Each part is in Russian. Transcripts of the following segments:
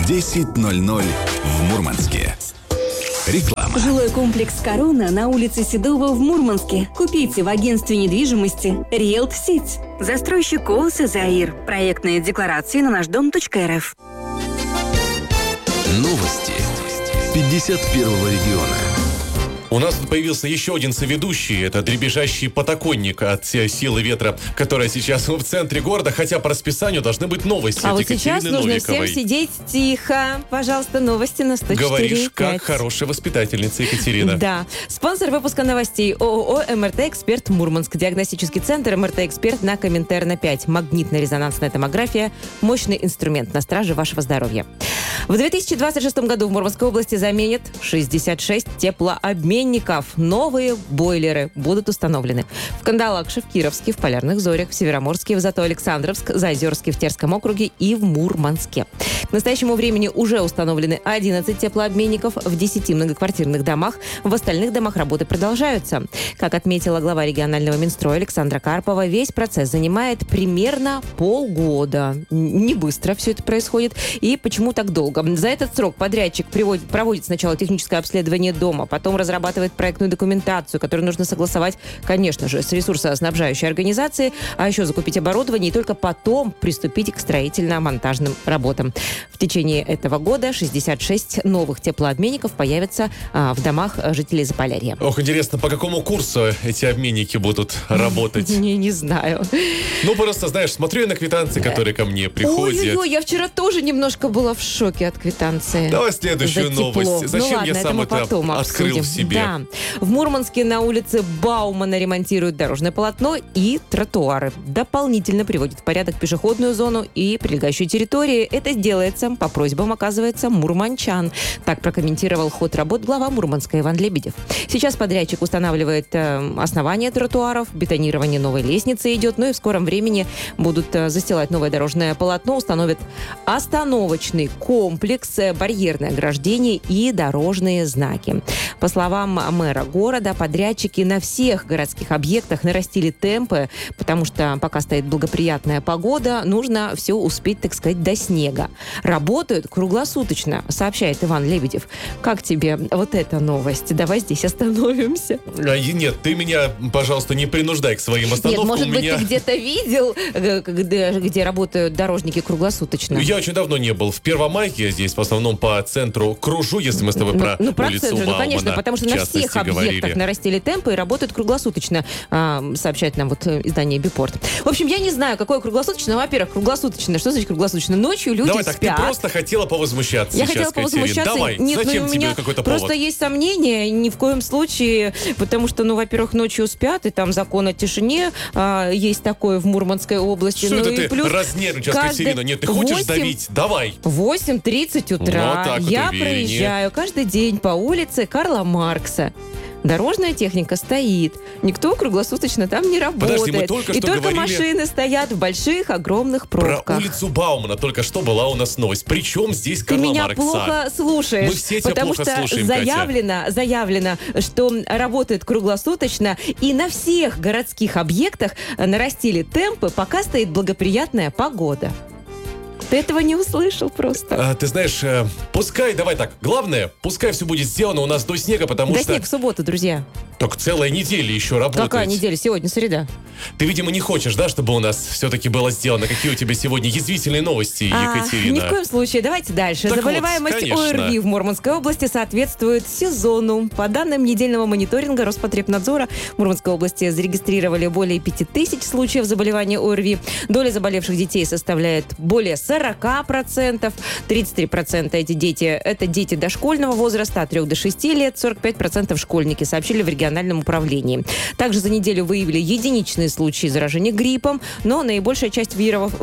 10:00 в Мурманске. Реклама. Жилой комплекс «Корона» на улице Седова в Мурманске. Купите в агентстве недвижимости «Риэлт-Сеть». Застройщик ООО «Заир». Проектные декларации на нашдом.рф. Новости 51-го региона. У нас тут появился еще один соведущий. Это дребезжащий подоконник от «Силы ветра», которая сейчас в центре города, хотя по расписанию должны быть новости А от вот Екатерины сейчас нужно Новиковой. всем сидеть тихо. Пожалуйста, новости на 104.5. Говоришь, как хорошая воспитательница, Екатерина. Да. Спонсор выпуска новостей ООО «МРТ-Эксперт Мурманск». Диагностический центр «МРТ-Эксперт» на Коминтерна 5. Магнитно-резонансная томография. Мощный инструмент на страже вашего здоровья. В 2026 году в Мурманской области заменят 66 теплообменников. Новые бойлеры будут установлены в Кандалакше, в Кировске, в Полярных Зорях, в Североморске, в Зато-Александровск, Заозерске, в Терском округе и в Мурманске. К настоящему времени уже установлены 11 теплообменников в 10 многоквартирных домах. В остальных домах работы продолжаются. Как отметила глава регионального Минстроя Александра Карпова, весь процесс занимает примерно полгода. Не быстро все это происходит. И почему так долго? За этот срок подрядчик проводит сначала техническое обследование дома, потом разрабатывает проектную документацию, которую нужно согласовать, конечно же, с ресурсоснабжающей организацией, а еще закупить оборудование и только потом приступить к строительно-монтажным работам. В течение этого года 66 новых теплообменников появятся в домах жителей Заполярья. Ох, интересно, по какому курсу эти обменники будут работать? Не знаю. Ну, просто, знаешь, смотрю я на квитанции, которые ко мне приходят. Ой-ой-ой, я вчера тоже немножко была в шоке от квитанции. Давай следующую За тепло. новость. Зачем ну, ладно, я сам мы это потом открыл обсудим. в себе? Да. В Мурманске на улице Баумана ремонтируют дорожное полотно и тротуары. Дополнительно приводят в порядок пешеходную зону и прилегающую территорию. Это делается по просьбам, оказывается, мурманчан. Так прокомментировал ход работ глава Мурманска Иван Лебедев. Сейчас подрядчик устанавливает основание тротуаров, бетонирование новой лестницы идет, ну и в скором времени будут застилать новое дорожное полотно, установят остановочный комплекс, барьерное ограждение и дорожные знаки. По словам мэра города, подрядчики на всех городских объектах нарастили темпы, потому что пока стоит благоприятная погода, нужно все успеть, так сказать, до снега. Работают круглосуточно, сообщает Иван Лебедев. Как тебе вот эта новость? Давай здесь остановимся. Нет, ты меня, пожалуйста, не принуждай к своим остановкам. Нет, может быть, ты где-то видел, где работают дорожники круглосуточно? Я очень давно не был. В Первомайке здесь в основном по центру кружу, если мы с тобой про улицу центр, Баумана, конечно, потому что на всех объектах говорили. нарастили темпы и работают круглосуточно, сообщает нам вот издание Бипорт. В общем, я не знаю, какое круглосуточно. Во-первых, круглосуточно. Что значит круглосуточно? Ночью люди Давай спят. так, ты просто хотела повозмущаться Я сейчас, хотела Катерин. повозмущаться. Давай, Нет, зачем у тебе меня какой-то просто повод? есть сомнения, ни в коем случае, потому что, во-первых, ночью спят, и там закон о тишине есть такое в Мурманской области. Что ну это и ты плюс разнервничалась, Катерина? Нет, ты хочешь давить? Давай. 8:30 утра Вот так вот я увереннее. проезжаю каждый день по улице Карла Маркса. Дорожная техника стоит. Никто круглосуточно там не работает. Подожди, мы только и что только говорили машины стоят в больших, огромных про пробках. улицу Баумана. Только что была у нас новость. Причем здесь Ты Карла меня Маркса? плохо слушаешь. Мы все тебя потому плохо что слушаем, заявлено, что работает круглосуточно, и на всех городских объектах нарастили темпы, пока стоит благоприятная погода. Ты этого не услышал просто. Ты знаешь, пускай, давай так, главное, пускай все будет сделано у нас до снега, потому До что... снега в субботу, друзья. Так целая неделя еще работать. Какая неделя? Сегодня среда. Ты, видимо, не хочешь, да, чтобы у нас все-таки было сделано? Какие у тебя сегодня язвительные новости, Екатерина? Ни в коем случае. Давайте дальше. Так Заболеваемость вот, конечно. ОРВИ в Мурманской области соответствует сезону. По данным недельного мониторинга Роспотребнадзора, в Мурманской области зарегистрировали более 5000 случаев заболевания ОРВИ. Доля заболевших детей составляет более 40%. 33% эти дети – это дети дошкольного возраста, от 3 до 6 лет. 45% школьники, сообщили в региональном управлении. Также за неделю выявили единичные случаи заражения гриппом, но наибольшая часть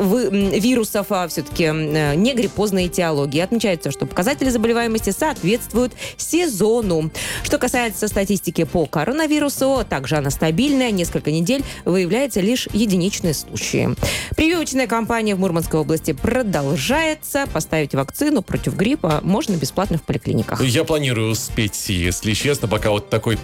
вирусов все-таки не гриппозной этиологии. Отмечается, что показатели заболеваемости соответствуют сезону. Что касается статистики по коронавирусу, также она стабильная. Несколько недель выявляются лишь единичные случаи. Прививочная кампания в Мурманской области продолжается. Поставить вакцину против гриппа можно бесплатно в поликлиниках. Я планирую успеть, если честно, пока вот такой сезон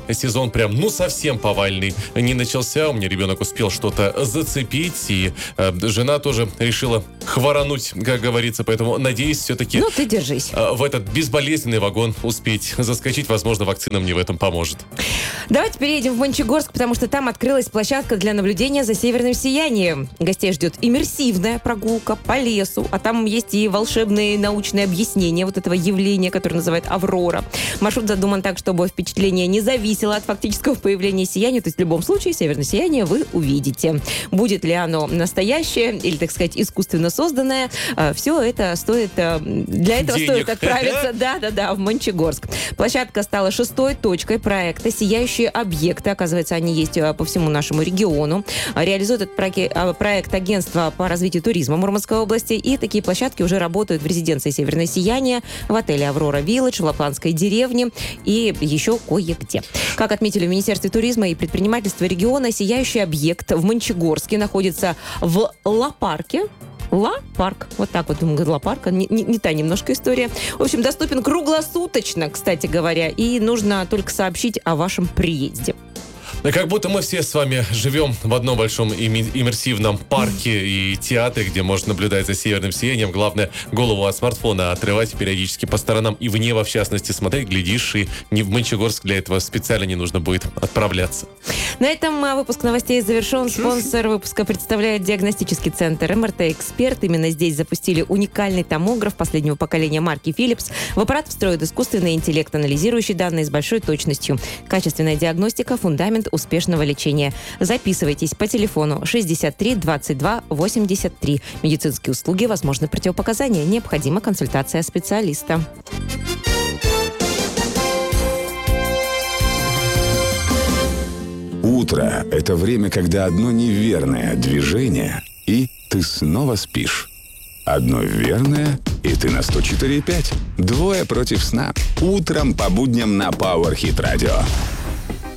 он прям, совсем повальный не начался. У меня ребенок успел что-то зацепить, и жена тоже решила хворануть, как говорится. Поэтому, надеюсь, все-таки ты держись. В этот безболезненный вагон успеть заскочить. Возможно, вакцина мне в этом поможет. Давайте переедем в Мончегорск, потому что там открылась площадка для наблюдения за северным сиянием. Гостей ждет иммерсивная прогулка по лесу, а там есть и волшебные научные объяснения вот этого явления, которое называют «Аврора». Маршрут задуман так, чтобы впечатление не зависело от фактического появления сияния, то есть в любом случае северное сияние вы увидите. Будет ли оно настоящее или, так сказать, искусственно созданное, все это стоит... Для этого денег. Стоит отправиться, в Мончегорск. Площадка стала 6-й точкой проекта «Сияющие объекты». Оказывается, они есть по всему нашему региону. Реализует этот проект агентство по развитию туризма Мурманской области. И такие площадки уже работают в резиденции «Северное сияние», в отеле «Аврора Вилледж», в Лапландской деревне и еще кое-где. Как отметили в Министерстве туризма и предпринимательства региона, сияющий объект в Мончегорске находится в Ла-парке. Ла-парк. Вот так вот, думаю, Ла-парка. Не та немножко история. В общем, доступен круглосуточно, кстати говоря, и нужно только сообщить о вашем приезде. Как будто мы все с вами живем в одном большом иммерсивном парке и театре, где можно наблюдать за северным сиянием. Главное, голову от смартфона отрывать периодически по сторонам и в небо, в частности, смотреть, глядишь, и не в Мончегорск для этого специально не нужно будет отправляться. На этом выпуск новостей завершен. Спонсор выпуска представляет диагностический центр МРТ «Эксперт». Именно здесь запустили уникальный томограф последнего поколения марки Philips. В аппарат встроит искусственный интеллект, анализирующий данные с большой точностью. Качественная диагностика – фундамент успешного лечения. Записывайтесь по телефону 63 22 83. Медицинские услуги, возможны противопоказания. Необходима консультация специалиста. Утро – это время, когда одно неверное движение, и ты снова спишь. Одно верное, и ты на 104,5. Двое против сна. Утром по будням на Power Hit Radio.